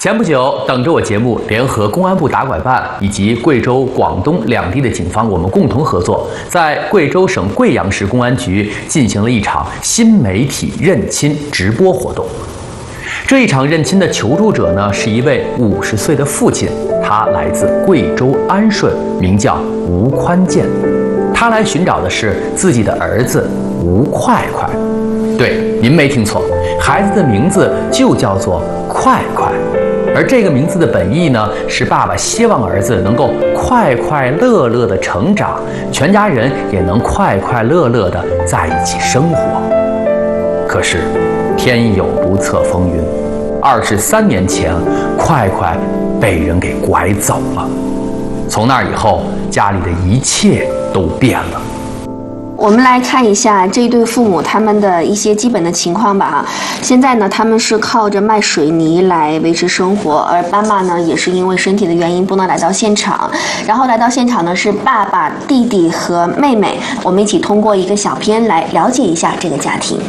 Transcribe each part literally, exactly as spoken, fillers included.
前不久，等着我节目联合公安部打拐办以及贵州、广东两地的警方，我们共同合作，在贵州省贵阳市公安局进行了一场新媒体认亲直播活动。这一场认亲的求助者呢，是一位五十岁的父亲，他来自贵州安顺，名叫吴宽建。他来寻找的是自己的儿子吴快快。对，您没听错，孩子的名字就叫做快快。而这个名字的本意呢，是爸爸希望儿子能够快快乐乐的成长，全家人也能快快乐乐的在一起生活。可是，天有不测风云，二十三年前，快快被人给拐走了。从那以后，家里的一切都变了。 我们来看一下这对父母他们的一些基本的情况吧哈。现在呢，他们是靠着卖水泥来维持生活，而妈妈呢也是因为身体的原因不能来到现场。然后来到现场呢是爸爸、弟弟和妹妹，我们一起通过一个小片来了解一下这个家庭。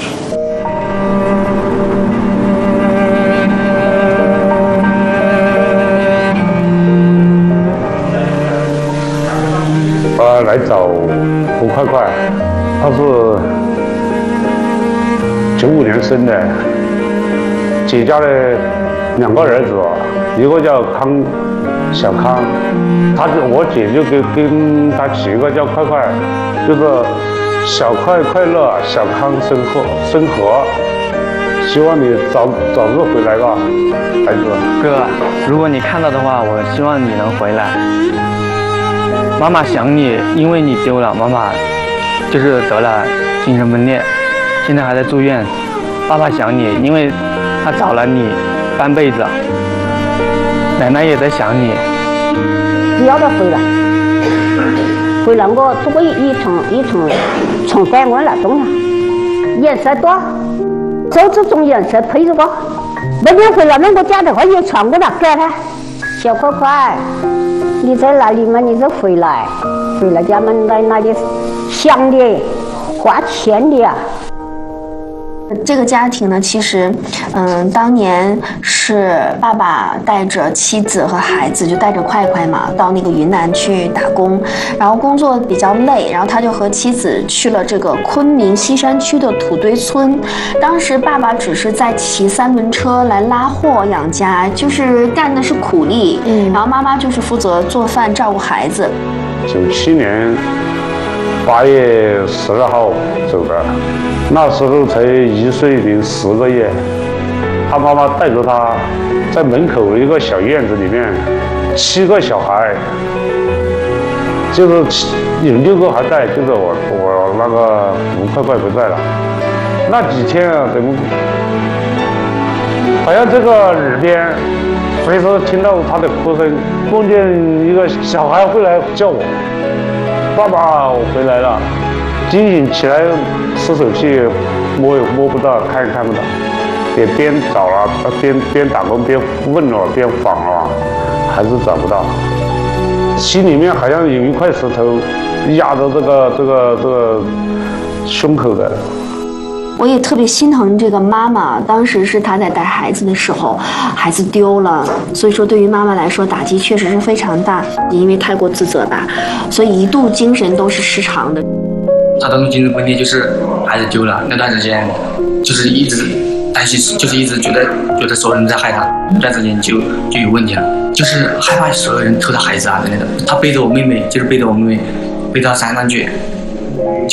呃，来找吴快快，他是九五年生的，姐家的两个儿子，一个叫康，小康，他就我姐就给跟他起一个叫快快，就是小快快乐，小康生活生活。希望你早早日回来吧，孩子。 哥，如果你看到的话，我希望你能回来。妈妈想你，因为你丢了，妈妈就是得了精神分裂，现在还在住院。爸爸想你，因为他找了你半辈子。奶奶也在想你。 只要他回来，回来我如果一从一从从改我那种了，颜色多，走这种颜色配这个，那边回来那个家的话也传过来改他，小快快。你在哪里嘛？你就回来，回来家们在那里想的，花钱的呀。 这个家庭呢，其实，嗯，当年是爸爸带着妻子和孩子，就带着快快嘛，到那个云南去打工，然后工作比较累，然后他就和妻子去了这个昆明西山区的土堆村。当时爸爸只是在骑三轮车来拉货养家，就是干的是苦力，嗯，然后妈妈就是负责做饭照顾孩子。 九七年八月十二号走的。那时候才一岁零十个月，他妈妈带着他在门口一个小院子里面，七个小孩，就是有六个还在，就是我我那个吴快快不在了。那几天啊，怎么好像这个耳边随时听到他的哭声，梦见一个小孩会来叫我，爸爸我回来了。惊醒起来，吃手气，摸也摸不到，看也看不到，也边找了，边边打工边问了，边访了，还是找不到。心里面好像有一块石头压着这个这个这个胸口的。 我也特别心疼这个妈妈，当时是她在带孩子的时候，孩子丢了，所以说对于妈妈来说打击确实是非常大，因为太过自责吧，所以一度精神都是失常的。 他当时精神分裂就是孩子丢了，那段时间就是一直担心，就是一直觉得觉得所有人在害他，那段时间就就有问题了，就是害怕所有人偷他孩子啊之类的。他背着我妹妹，就是背着我妹妹背到山上去，就